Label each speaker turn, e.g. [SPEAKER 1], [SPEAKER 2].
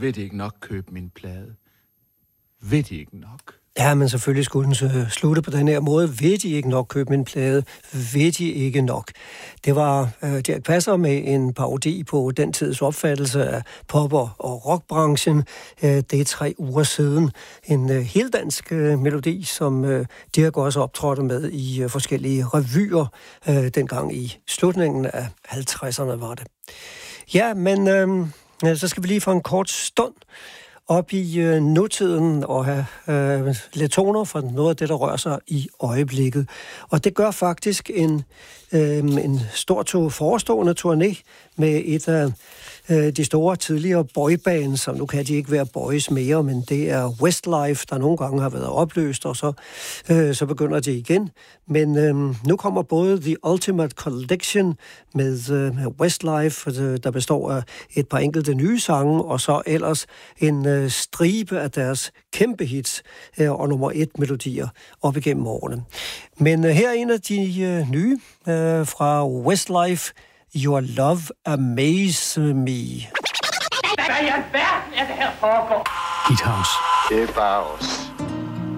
[SPEAKER 1] vil de ikke nok købe min plade? Vil de ikke nok?
[SPEAKER 2] Ja, men selvfølgelig skulle den slutte på den her måde. Vil de ikke nok købe min plade? Vil de ikke nok? Det var Dirch Passer med en parodi på den tids opfattelse af pop- og rockbranchen. Det er 3 uger siden. En heldansk melodi, som Dirch også optrådte med i forskellige revyer, dengang i slutningen af 50'erne var det. Ja, men så skal vi lige for en kort stund op i nutiden og have lidt toner for noget af det, der rører sig i øjeblikket. Og det gør faktisk en stor forestående turné med et af de store tidligere boybands, som nu kan de ikke være boys mere, men det er Westlife, der nogle gange har været opløst, og så begynder de igen. Men nu kommer både The Ultimate Collection med Westlife, der består af et par enkelte nye sange, og så ellers en stribe af deres kæmpe hits og nummer 1 melodier op igennem årene. Men her er en af de nye fra Westlife, Your Love Amaze Me.
[SPEAKER 3] Hvad i alverden er det her foregår?
[SPEAKER 1] Hit House.
[SPEAKER 4] Det er bare os.